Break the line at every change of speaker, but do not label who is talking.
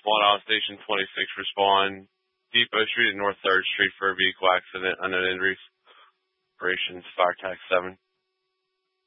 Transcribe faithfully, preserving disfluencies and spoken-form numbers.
one, Island Station twenty-six, respond. Depot Street and North third Street for a vehicle accident, unknown injuries. Operations, Fire Tax seven.